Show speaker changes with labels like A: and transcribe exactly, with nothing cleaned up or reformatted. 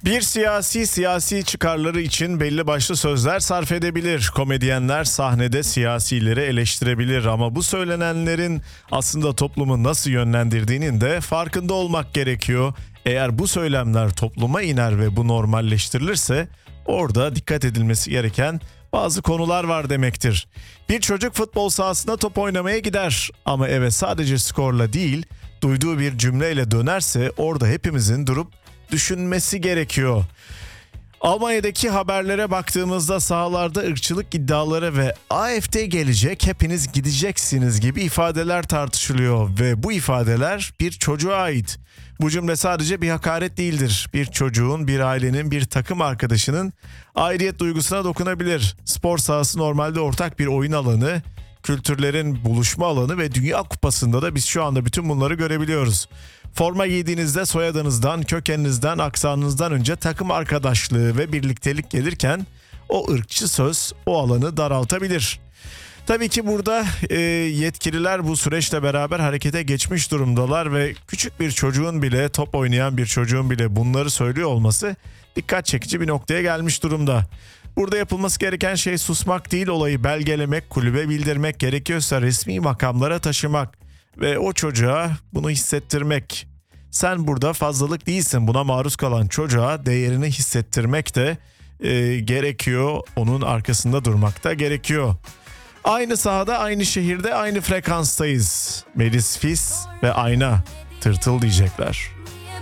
A: Bir siyasi siyasi çıkarları için belli başlı sözler sarf edebilir. Komedyenler sahnede siyasileri eleştirebilir ama bu söylenenlerin aslında toplumu nasıl yönlendirdiğinin de farkında olmak gerekiyor. Eğer bu söylemler topluma iner ve bu normalleştirilirse orada dikkat edilmesi gereken bazı konular var demektir. Bir çocuk futbol sahasına top oynamaya gider ama eve sadece skorla değil, duyduğu bir cümleyle dönerse orada hepimizin durup düşünmesi gerekiyor. Almanya'daki haberlere baktığımızda sahalarda ırkçılık iddiaları ve A F D gelecek, hepiniz gideceksiniz gibi ifadeler tartışılıyor ve bu ifadeler bir çocuğa ait. Bu cümle sadece bir hakaret değildir. Bir çocuğun, bir ailenin, bir takım arkadaşının aidiyet duygusuna dokunabilir. Spor sahası normalde ortak bir oyun alanı, kültürlerin buluşma alanı ve Dünya Kupası'nda da biz şu anda bütün bunları görebiliyoruz. Forma giydiğinizde soyadınızdan, kökeninizden, aksanınızdan önce takım arkadaşlığı ve birliktelik gelirken o ırkçı söz o alanı daraltabilir. Tabii ki burada e, yetkililer bu süreçle beraber harekete geçmiş durumdalar ve küçük bir çocuğun bile, top oynayan bir çocuğun bile bunları söylüyor olması dikkat çekici bir noktaya gelmiş durumda. Burada yapılması gereken şey susmak değil, olayı belgelemek, kulübe bildirmek, gerekiyorsa resmi makamlara taşımak ve o çocuğa bunu hissettirmek. Sen burada fazlalık değilsin, buna maruz kalan çocuğa değerini hissettirmek de e, gerekiyor. Onun arkasında durmak da gerekiyor. Aynı sahada, aynı şehirde, aynı frekanstayız. Melis Fis ve Ayna tırtıl diyecekler.